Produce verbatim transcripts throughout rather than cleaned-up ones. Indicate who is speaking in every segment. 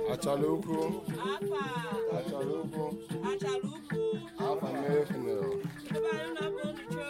Speaker 1: Achala ukwu.
Speaker 2: Afa.
Speaker 1: Achala ukwu.
Speaker 2: Achala ukwu.
Speaker 1: Afa mefunel.
Speaker 2: Ebe anyị na-abụ nducho.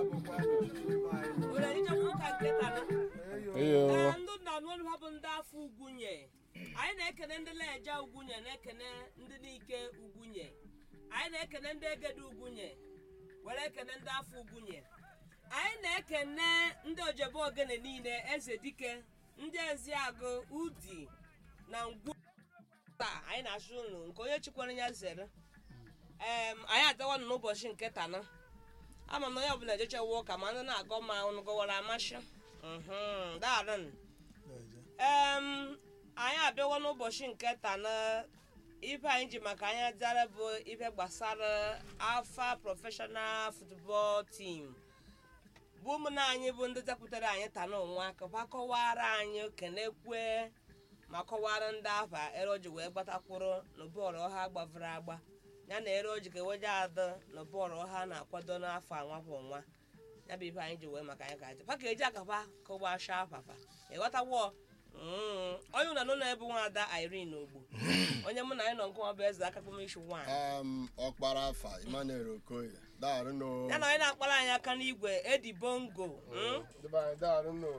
Speaker 2: Ụlọ ndị chọpụ ụka nke tana.
Speaker 1: Eyo.
Speaker 2: Ndị nna n'olu ha bụ ndị afọ Ugunye. Anyị na-ekene ndị Leja Ugunye na-ekene ndị Nike Ugunye. Anyị na-ekene ndị Egede Ugunye. Were ekene ndị afọ Ugunye. Anyị na-ekene ndị Ojebe Ogene niile, Eze Dike, ndị Eziagụ, Udi na Ngwu. Anyị na-asụ unu nke onye chikwara ya zere. Em anyị adawa n'ụbọchị nke tana. Ama na onye ọbụla ejechewo ụka ma ndị na-agọ ma unu gọwara amasị. Mhm, darın. Em anyị abịawa n'ụbọchị nke tana. Ife anyị ji maka anyị dara bụ ife gbasara Afa Professional Football Team. Bụ ụmụnna anyị bụ ndị depụtara anyị tana onwe aka kọwara anyị kenekwe ma kọwara ndị afa ere oji wee gbatakwuru na bọọlụ ọha gbavere agba ya na ere oji ka eweje adị na bọọlụ ọha na-akwado n'afọ anwa bụ nwa ya bụ ife anyị ji wee maka anyị ka pa ka eji akapa kọwasha afafa ịghọtawo onye ụna nọ na-ebu nwaada Irene Ogbu onye mụ na anyị nọ nke nwa bụ eze aka kpọmishi nwaanyị
Speaker 1: Um, Ọkpara afa Emmanuel Okoye. Daarụ no.
Speaker 2: ya na onye na-akpara anyị aka n'igwe Edi Bongo
Speaker 1: Dubai daarụ no.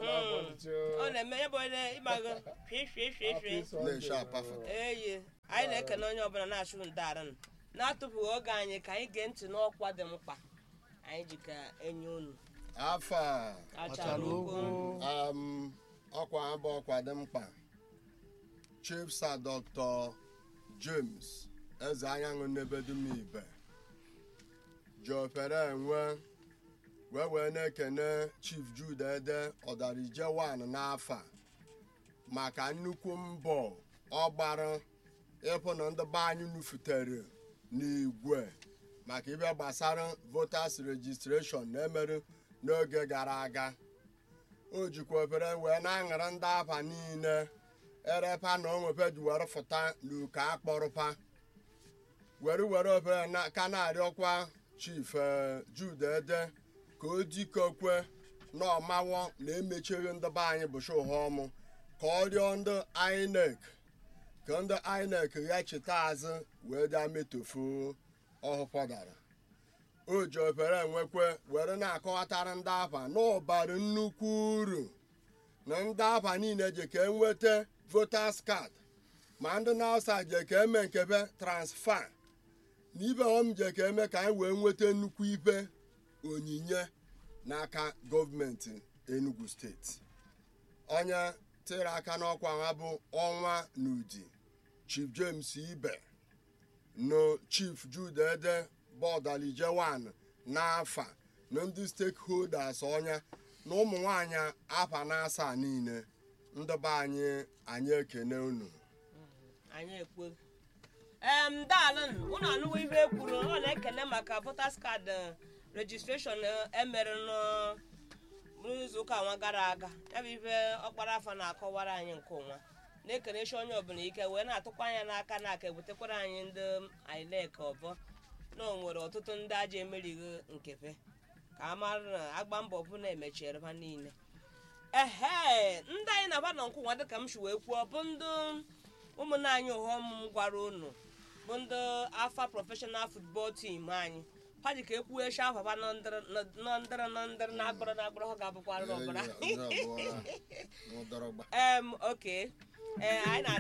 Speaker 2: ọ na-eme ya bụ onye ịmago fie
Speaker 1: Na-eshe apafa.
Speaker 2: eye anyị na-ekene onye ọbụla na-achụ ndaran na-atụfughị oge anyị ka anyị gee ntị n'ọkwa dị mkpa anyị ji ka enye unu
Speaker 1: Afa.
Speaker 2: achara okwu
Speaker 1: Um, ọkwa abụ ọkwa dị mkpa. Chief Sir Doctor James Eze Anyanwụ Nnebedumibe ji ofere enwe wee wee na-ekene Chief Jude Ede Ọdarije one n'afa maka nnukwu mbọ ọ gbara ịpụ na ndị be anyị nufutere n'igwe maka ibe gbasara voters registration na-emere n'oge gara aga. O jikwa obere wee na-aṅara ndị afa niile erepa na onwepe duwere fụta n'uke akpọrụpa were were obere ka na-arịọkwa Chief Jude Ede ka o dikokwe na ọmawo na emechighị ndị be anyị bụcha ụha ọmụ ka ọ rịọ ndị I N E C ka ndị I N E C ya cheta azụ wee dị metofu ọhụpụdara. O ji obere enwekwe were na-akọwatara ndị afa na ọbara nnukwu uru na ndị afa niile je ka enweta voters card ma ndị na-asa je ka eme nkebe transfer na ibe ọm je ka eme ka anyị wee nweta nnukwu ibe onyinye n'aka gọọmenti Enugu steeti. Onye tere aka n'ọkwa ha bụ ọnwa n'Udi Chief James Ibe no Chief Jude Ede Ọdarije one n'afa na ndị stakeholders ọnya na ụmụ nwanyị afa na-asa niile ndị be anyị anyị ekene unu
Speaker 2: anyị ekwe em dalụ unu anụwo ihe ekwuru ọ na-ekene maka voters card registration emere n'izu ụka nwa gara aga ya bụ ife ọkpara afa na-akọwara anyị nke ụnwa na-ekenechi onye ọbụla ike wee na-atụkwa anya n'aka na aka ebutekwara anyị ndị I N E C ọbọ na o nwere ọtụtụ ndị aja emerighị nkefe ka a mara na agba mbọ bụ na emechiere ha niile ehe ndị anyị na-aba nọ nkwụ nwa dịka m si wee kwuo bụ ndị ụmụnna anyị ụghọm gwara unu bụ ndị Afa Professional Football Team anyị ha ji ka ekwuo echi afaba nọndịrị nọndịrị na-agbara na-agbara ha ga-abụkwara ọbara em oke ee anyị na